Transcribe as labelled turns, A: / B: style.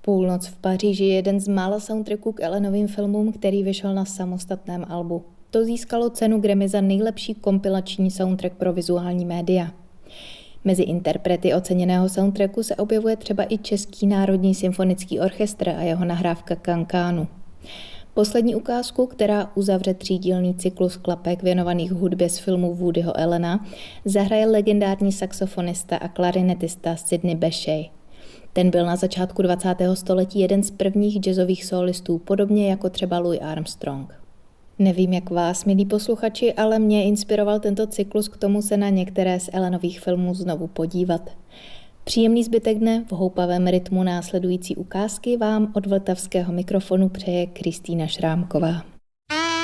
A: Půlnoc v Paříži je jeden z mála soundtracků k Ellenovým filmům, který vyšel na samostatném albu. To získalo cenu Grammy za nejlepší kompilační soundtrack pro vizuální média. Mezi interprety oceněného soundtracku se objevuje třeba i Český národní symfonický orchestr a jeho nahrávka Kankánu. Poslední ukázku, která uzavře třídílný cyklus klapek věnovaných hudbě z filmu Woodyho Allena, zahraje legendární saxofonista a klarinetista Sidney Bechet. Ten byl na začátku 20. století jeden z prvních jazzových solistů, podobně jako třeba Louis Armstrong. Nevím, jak vás, milí posluchači, ale mě inspiroval tento cyklus k tomu se na některé z Ellenových filmů znovu podívat. Příjemný zbytek dne v houpavém rytmu následující ukázky vám od vltavského mikrofonu přeje Kristýna Šrámková.